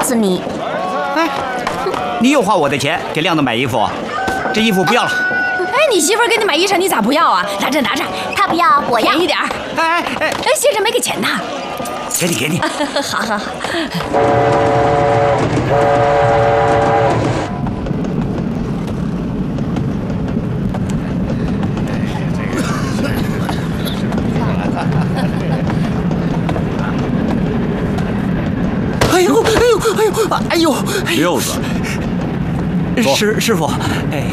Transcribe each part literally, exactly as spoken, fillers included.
死你！ 哎，你又花我的钱给亮子买衣服，这衣服不要了。 哎，你媳妇儿给你买衣裳，你咋不要啊？拿着拿着， 他不要，我要。 便宜点儿。 哎哎哎， 哎，先生没给钱呢。 给你给你。 好好好。 哎呦哎呦哎呦哎呦！ 六子， 师师傅，哎，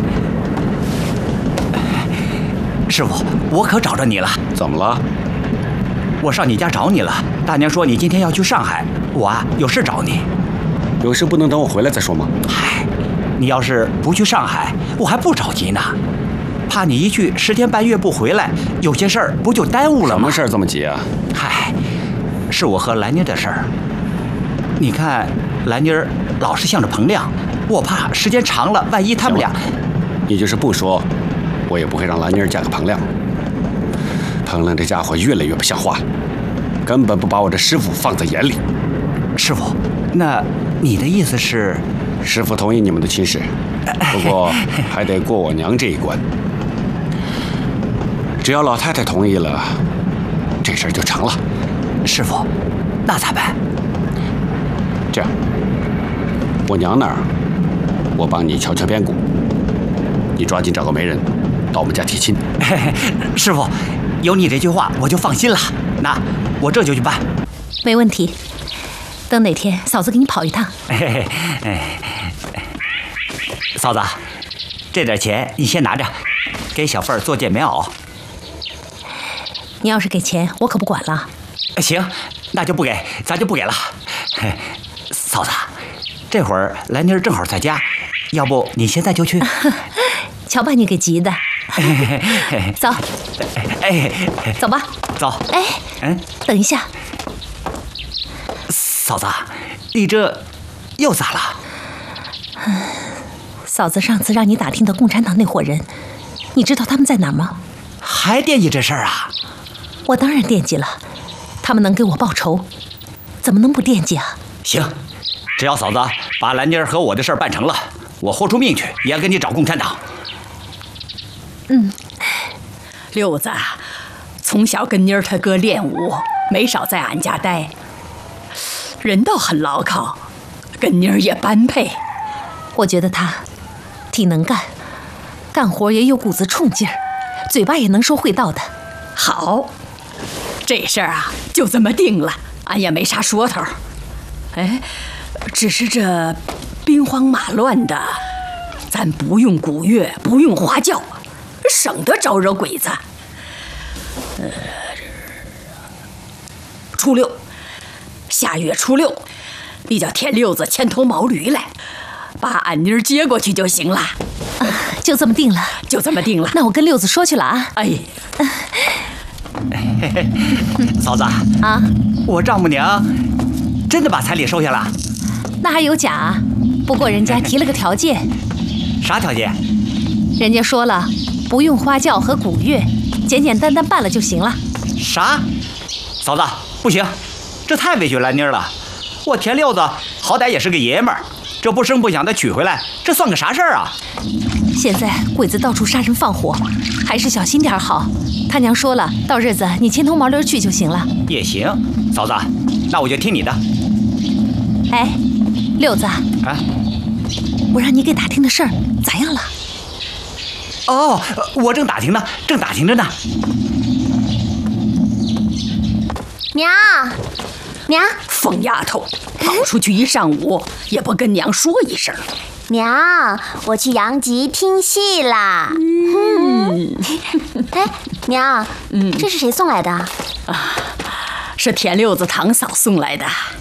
师傅，我可找着你了。 怎么了？ 我上你家找你了。大娘说你今天要去上海，我啊有事找你。 有事不能等我回来再说吗？ 嗨，你要是不去上海，我还不着急呢。怕你一去十天半月不回来，有些事儿不就耽误了吗？ 什么事儿这么急啊？ 嗨，是我和兰妮的事儿。你看，兰妮儿老是向着彭亮，我怕时间长了，万一他们俩…… 你就是不说，我也不会让兰妮儿嫁给彭亮。彭亮这家伙越来越不像话，根本不把我这师傅放在眼里。 师傅，那你的意思是？ 师傅同意你们的亲事，不过还得过我娘这一关。只要老太太同意了，这事儿就成了。 师傅，那咋办？ 这样，我娘那儿，我帮你敲敲边鼓，你抓紧找个媒人到我们家提亲。 嘿嘿，师傅，有你这句话我就放心了。那我这就去办。 没问题。等哪天嫂子给你跑一趟。 嘿嘿嘿，嫂子，这点钱你先拿着，给小凤儿做件棉袄。 你要是给钱，我可不管了。 行，那就不给，咱就不给了。嘿，嫂子，这会儿兰妮儿正好在家，要不你现在就去？ 瞧把你给急的。走。 哎， 走吧。 走。 哎， 嗯， 等一下。 嫂子，你这又咋了？ 嫂子上次让你打听的共产党那伙人，你知道他们在哪儿吗？ 还惦记这事儿啊？ 我当然惦记了，他们能给我报仇，怎么能不惦记啊？ 行，只要嫂子把兰妮儿和我的事儿办成了，我豁出命去也要跟你找共产党。 嗯， 六子从小跟妮儿他哥练武，没少在俺家待，人倒很牢靠，跟妮儿也般配。 我觉得他挺能干，干活也有股子冲劲儿，嘴巴也能说会道的。 好，这事儿啊就这么定了，俺也没啥说头。哎，只是这兵荒马乱的，咱不用鼓乐，不用花轿，省得招惹鬼子。呃，初六，下月初六，你叫田六子牵头毛驴来，把俺妮儿接过去就行了。 啊，就这么定了， 就这么定了。 那我跟六子说去了啊。 哎， 嫂子啊， 我丈母娘真的把彩礼收下了？ 那还有假啊？不过人家提了个条件。 啥条件？ 人家说了，不用花轿和鼓乐，简简单单办了就行了。 啥？嫂子，不行，这太委屈兰妮儿了。我田六子好歹也是个爷们儿，这不声不响的娶回来，这算个啥事儿啊？ 现在鬼子到处杀人放火，还是小心点好。他娘说了，到日子你牵头毛驴去就行了。 也行，嫂子，那我就听你的。 哎，六子啊，我让你给打听的事儿咋样了？ 哦，我正打听呢，正打听着呢。 娘，娘， 疯丫头，跑出去一上午也不跟娘说一声。 娘，我去阳极听戏啦。嗯，哎，娘，嗯，这是谁送来的？ 啊，是田六子堂嫂送来的。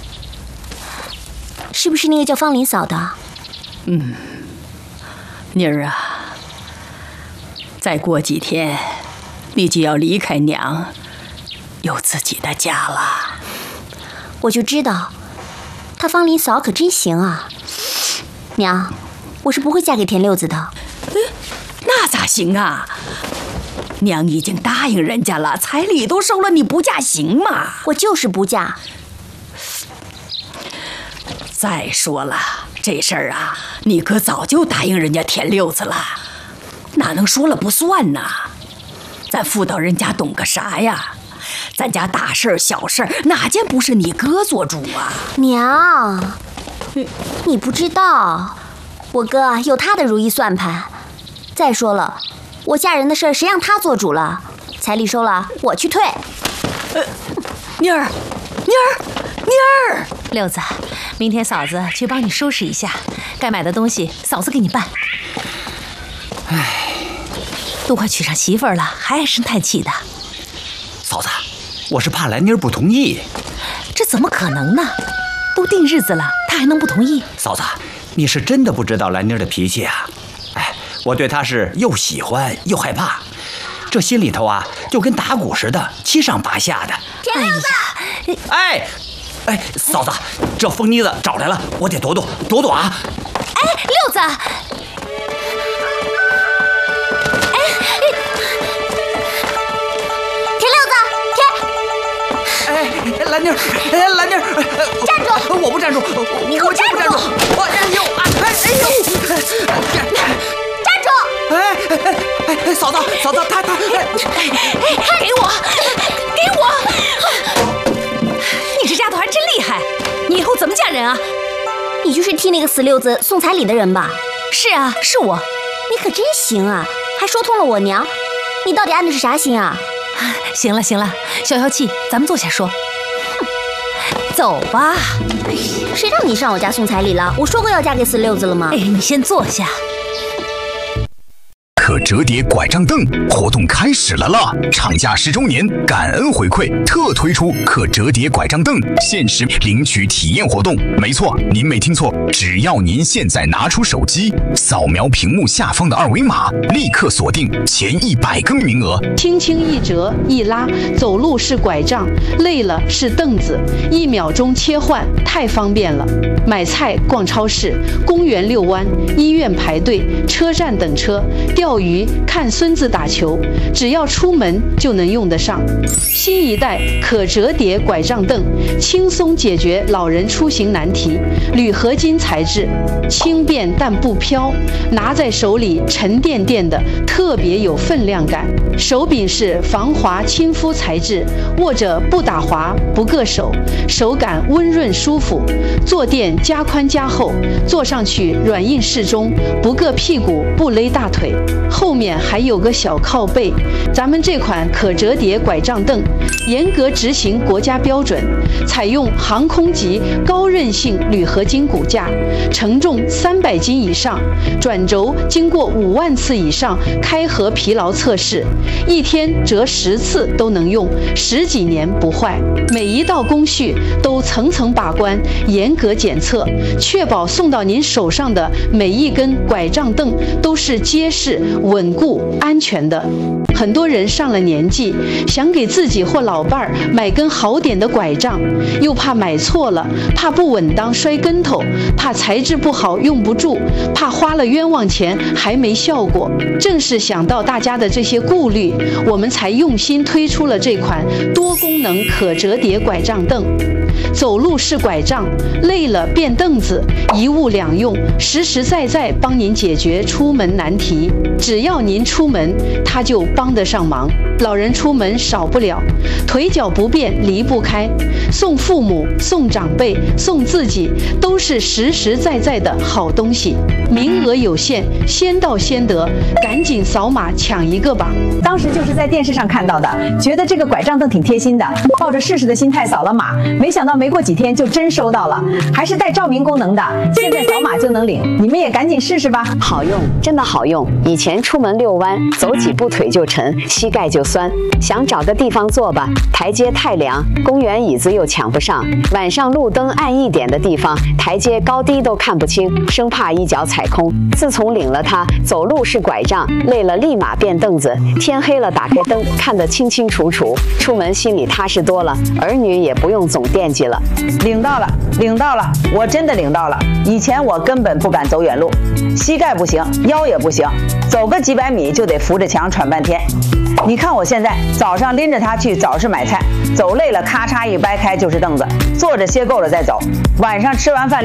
是不是那个叫方林嫂的？ 嗯，妮儿啊，再过几天，你就要离开娘，有自己的家了。 我就知道，她方林嫂可真行啊。娘，我是不会嫁给田六子的。 那咋行啊？娘已经答应人家了，彩礼都收了，你不嫁行吗？ 我就是不嫁。 再说了，这事儿啊，你可早就答应人家田六子了，哪能说了不算呢？咱妇道人家懂个啥呀？咱家大事儿小事儿哪件不是你哥做主啊？ 娘，你不知道，我哥有他的如意算盘。再说了，我嫁人的事儿谁让他做主了？彩礼收了，我去退。 呃，妮儿，妮儿，妮儿， 六子，明天嫂子去帮你收拾一下，该买的东西嫂子给你办。 唉， 都快娶上媳妇儿了，还唉声叹气的。 嫂子，我是怕兰妮儿不同意。 这怎么可能呢？都定日子了，她还能不同意？ 嫂子，你是真的不知道兰妮儿的脾气啊！哎，我对她是又喜欢又害怕，这心里头啊就跟打鼓似的，七上八下的。 田六子， 哎，哎，嫂子，这疯妮子找来了，我得躲躲躲躲啊！ 哎，六子，哎， 田六子，田， 哎，兰妮儿，哎，兰妮儿， 站住！ 我不站住， 你给我站住！ 我哎呦啊，哎哎呦！ 站住！ 哎哎哎哎，嫂子，嫂子，他他，哎， 给我，给我！你这丫头还真厉害，你以后怎么嫁人啊？ 你就是替那个死六子送彩礼的人吧？ 是啊，是我。 你可真行啊，还说通了我娘。你到底安的是啥心啊？ 行了行了，消消气，咱们坐下说。走吧。 谁让你上我家送彩礼了？我说过要嫁给死六子了吗？ 哎，你先坐下。 可折叠拐杖凳活动开始了啦！厂家十周年感恩回馈，特推出可折叠拐杖凳限时领取体验活动。没错，您没听错，只要您现在拿出手机，扫描屏幕下方的二维码，立刻锁定前一百个名额。 轻轻一折一拉，走路是拐杖，累了是凳子，一秒钟切换，太方便了。买菜、逛超市、公园遛弯、医院排队、车站等车、钓鱼、看孙子打球，只要出门就能用得上。新一代可折叠拐杖凳，轻松解决老人出行难题。铝合金材质，轻便但不飘，拿在手里沉甸甸的，特别有分量感。手柄是防滑亲肤材质，握着不打滑不硌手，手感温润舒服。坐垫加宽加厚，坐上去软硬适中，不硌屁股不勒大腿。后面还有个小靠背。咱们这款可折叠拐杖凳严格执行国家标准，采用航空级高韧性铝合金骨架，承重三百斤以上，转轴经过五万次以上开合疲劳测试，一天折十次都能用，十几年不坏。每一道工序都层层把关，严格检测，确保送到您手上的每一根拐杖凳都是结实、稳固、安全的。很多人上了年纪，想给自己或老伴儿买根好点的拐杖，又怕买错了，怕不稳当摔跟头，怕材质不好用不住，怕花了冤枉钱还没效果。正是想到大家的这些顾虑，我们才用心推出了这款多功能可折叠拐杖凳。走路是拐杖，累了变凳子，一物两用，实实在在帮您解决出门难题。只要您出门，它就帮得上忙。老人出门少不了，腿脚不便离不开，送父母、送长辈、送自己，都是实实在在的好东西。名额有限，先到先得，赶紧扫码抢一个吧！ 当时就是在电视上看到的，觉得这个拐杖凳挺贴心的，抱着试试的心态扫了码，没想到没过几天就真收到了，还是带照明功能的，现在扫码就能领，你们也赶紧试试吧。 好用，真的好用。以前出门遛弯，走几步腿就沉，膝盖就酸，想找个地方坐吧，台阶太凉，公园椅子又抢不上，晚上路灯暗一点的地方，台阶高低都看不清，生怕一脚踩空。自从领了它，走路是拐杖，累了立马变凳子，天黑了打开灯看得清清楚楚，出门心里踏实多了，儿女也不用总惦记了。 领到了，领到了，我真的领到了。以前我根本不敢走远路，膝盖不行，腰也不行，走个几百米就得扶着墙喘半天。你看我现在，早上拎着它去早市买菜，走累了咔嚓一掰开就是凳子，坐着歇够了再走，晚上吃完饭